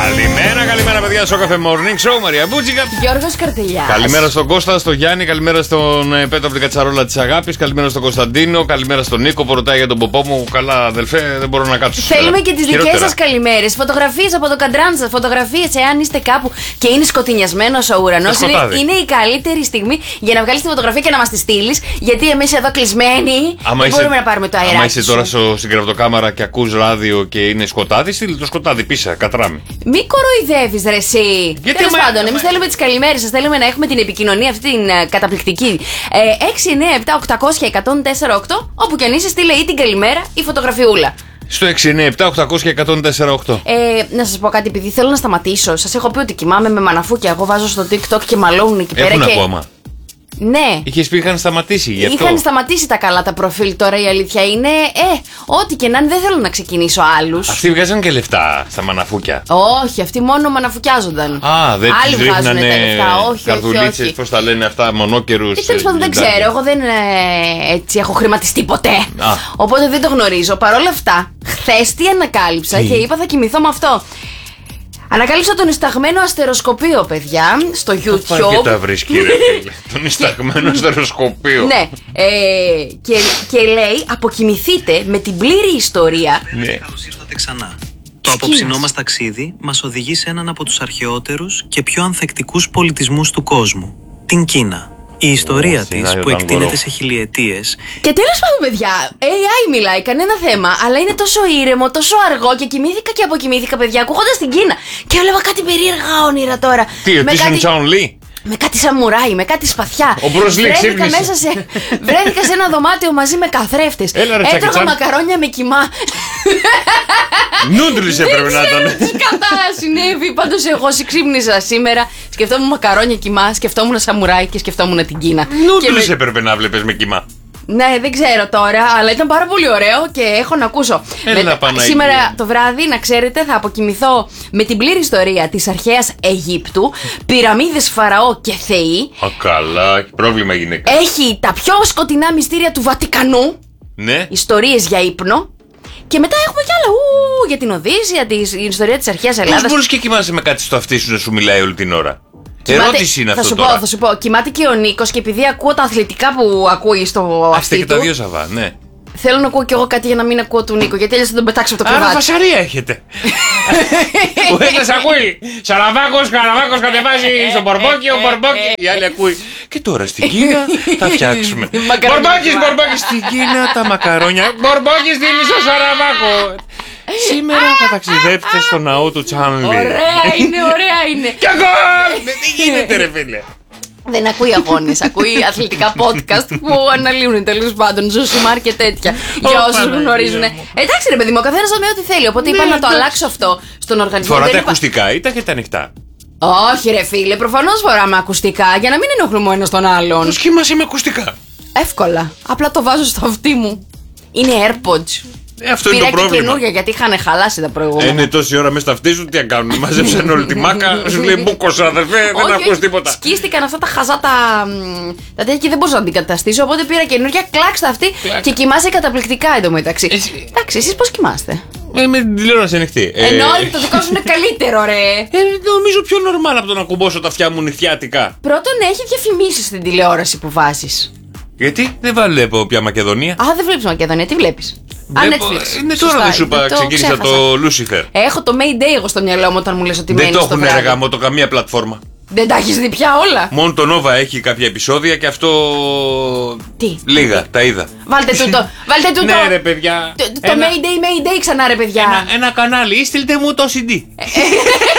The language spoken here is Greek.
Καλημέρα, παιδιά, στο Cafe Morning Show. Μαρία Μπούτσικα. Γιώργος Καρτελιάς. Καλημέρα στον Κώστα, στον Γιάννη. Καλημέρα στον Πέτρο από την Κατσαρόλα της Αγάπης. Καλημέρα στον Κωνσταντίνο. Καλημέρα στον Νίκο που ρωτάει για τον ποπό μου. Καλά, αδελφέ, δεν μπορώ να κάτσω. Θέλουμε και τις δικές σας καλημέρες. Φωτογραφίες από το καντράν σας. Φωτογραφίες εάν είστε κάπου και είναι σκοτεινιασμένος ο ουρανός. Είναι η καλύτερη στιγμή για να βγάλεις τη φωτογραφία και να μας τη στείλεις. Γιατί εμείς εδώ κλεισμένοι δεν μπορούμε να πάρουμε το αεράκι. Αν είσαι τώρα στην κρεβατοκάμαρα και ακούς ράδιο και είναι σκοτάδι, στείλει το σκοτάδι πίσω, κατράμι. Μη κοροϊδεύεις, ρε εσύ. Τέλος πάντων, εμείς θέλουμε τις καλημέρες σας. Θέλουμε να έχουμε την επικοινωνία αυτή την καταπληκτική. 697-800-1048. Όπου κι αν είσαι, στείλε ή την καλημέρα ή φωτογραφιούλα. Στο 697-800-1048. Να σας πω κάτι, επειδή θέλω να σταματήσω. Σας έχω πει ότι κοιμάμαι με μαναφούκια. Εγώ βάζω στο TikTok και μαλώνουν εκεί πέρα. Έχουν ακόμα. Ναι. Είχες πει είχαν σταματήσει γι' αυτό. Είχαν σταματήσει τα καλά τα προφίλ, τώρα η αλήθεια είναι. Ό,τι και να είναι, δεν θέλω να ξεκινήσω άλλους. Αυτοί βγάζαν και λεφτά στα μαναφούκια. Όχι, αυτοί μόνο μαναφουκιάζονταν. Δεν άλλοι βγάζουν τα λεφτά. Όχι, καρδουλίτσες, πώς τα λένε αυτά, μονόκερους. Τέλος πάντων, δεν ξέρω. Εγώ δεν έτσι έχω χρηματιστεί ποτέ. Οπότε δεν το γνωρίζω. Παρ' όλα αυτά, χθες τι ανακάλυψα και είπα θα κοιμηθώ με αυτό. Ανακάλυψα τον ισταγμένο αστεροσκοπείο, παιδιά, στο YouTube. Και τα βρίσκει, ρε φίλε. Τον ισταγμένο αστεροσκοπείο. Ναι. Και λέει, αποκοιμηθείτε με την πλήρη ιστορία. Ναι. Καλώς ήρθατε ξανά. Το απόψινό μας ταξίδι μας οδηγεί σε έναν από τους αρχαιότερους και πιο ανθεκτικούς πολιτισμούς του κόσμου, την Κίνα. Η ιστορία της, που εκτείνεται σε χιλιετίες. Και τέλος πάντων, παιδιά, AI μιλάει, κανένα θέμα, αλλά είναι τόσο ήρεμο, τόσο αργό και κοιμήθηκα και αποκοιμήθηκα, παιδιά, ακούγοντας την Κίνα. Και έβλεπα κάτι περίεργα όνειρα τώρα. Τι, ο Τίσον Τσάουν Λι. Με κάτι σαμουράι, με κάτι σπαθιά. Ο Μπρος Λι ξύπνησε. Βρέθηκα σε ένα δωμάτιο μαζί με καθρέφτες. Έτρωγα μακαρόνια με κιμά. Νούντλης έπρεπε να ήταν. Κατά συνέβη. Πάντως εγώ ξύπνησα σήμερα. Σκεφτόμουν μακαρόνια κιμά, σκεφτόμουν σαμουράι και σκεφτόμουν την Κίνα. Νούντλης έπρεπε να βλέπεις με κιμά. Ναι, δεν ξέρω τώρα, αλλά ήταν πάρα πολύ ωραίο και έχω να ακούσω. Σήμερα το βράδυ, να ξέρετε, θα αποκοιμηθώ με την πλήρη ιστορία της αρχαίας Αιγύπτου, πυραμίδες Φαραώ και θεοί. Καλά, πρόβλημα γυναίκα. Έχει τα πιο σκοτεινά μυστήρια του Βατικανού. Ναι. Ιστορίες για ύπνο. Και μετά έχουμε κι άλλα για την Οδύσσεια, την ιστορία της αρχαίας Ελλάδας. Πώς μπορείς και κοιμάσαι με κάτι στο αυτί σου να σου μιλάει όλη την ώρα? Ερώτηση είναι αυτό τώρα. Θα σου πω, κοιμάται και ο Νίκος και επειδή ακούω τα αθλητικά που ακούει στο αυτί του. Και τα δύο σαβά, ναι. Θέλω να ακούω κι εγώ κάτι για να μην ακούω του Νίκο, γιατί έτσι θα τον πετάξω από το κρεβάτι. Άρα φασαρία έχετε. Ο ένας ακούει Σαραβάκος, Καραβάκος κατεβάζει στο Μπορμπόκι, ο Μπορμπόκι. Η άλλη ακούει. Και τώρα στην Κίνα θα φτιάξουμε. Μπορμπόκις στην Κίνα τα μακαρόνια. Μπορμπόκι στείλει στο Σαραβάκο. Σήμερα θα ταξιδέψετε στο ναό του Τσάνλι. Ωραία είναι. Και γκολ! Τι γίνεται, ρε φίλε? Δεν ακούει αγώνες, ακούει αθλητικά podcast που αναλύουν τέλος πάντων Ζωσιμάρ και τέτοια. Για όσους γνωρίζουν. Εντάξει, ρε παιδί μου, ο καθένας θα με ό,τι θέλει. Οπότε είπα να το αλλάξω αυτό στον οργανισμό. Φοράτε ακουστικά ή τα έχετε ανοιχτά? Όχι, ρε φίλε, προφανώς φοράμε ακουστικά για να μην ενοχλούμε ο ένας τον άλλον. Πώς κοιμάσαι με ακουστικά? Εύκολα. Απλά το βάζω στο αυτί μου. Είναι AirPods. Αυτό είναι το πρόβλημα. Και καινούργια γιατί είχαν χαλάσει τα προηγούμενα. Είναι τόση ώρα με στα αυτί σου, τι να κάνουν? Μαζέψαν όλη τη μάκα, σου λέει μπούκοσα, αδερφέ, δεν ακούς τίποτα. Σκίστηκαν αυτά τα χαζά τα τέτοια και δεν μπορούσα να την αντικαταστήσω. Οπότε πήρα καινούργια, κλάξ τα αυτή και κοιμάσαι καταπληκτικά εντωμεταξύ. Εντάξει, εσείς πώς κοιμάστε? Με την τηλεόραση ανοιχτή. Ενώ το δικό σου είναι καλύτερο, ρε. Νομίζω πιο νορμάλ από το να κουμπώσω τα αυτιά μου νυχτιάτικα. Πρώτον, έχει διαφημίσεις στην τηλεόραση που βάζεις. Γιατί δεν βλέπω πια Μακεδονία. Δεν βλέπεις Μακεδονία, τι βλέπεις? Netflix. Είναι τώρα δεν σου είπα, ξεκίνησα το Lucifer. Έχω το Mayday εγώ στο μυαλό μου όταν μου λες ότι μένεις στο βράδυ. Δεν το έχουν έργα το καμία πλατφόρμα. Δεν τα έχεις δει πια όλα? Μόνο το Nova έχει κάποια επεισόδια και αυτό. Τι? Λίγα, τα είδα. Βάλτε τούτο. Ναι, ρε παιδιά. Το Mayday ξανά, ρε παιδιά. Ένα κανάλι, στείλτε μου το CD.